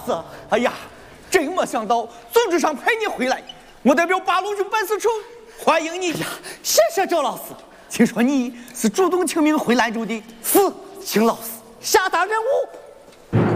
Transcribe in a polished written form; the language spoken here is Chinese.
师，哎呀，真没想到组织上派你回来，我代表八路军办事处欢迎你呀！ 谢谢周老师。 听说你是主动请命回兰州的？ 是，请老师下达任务。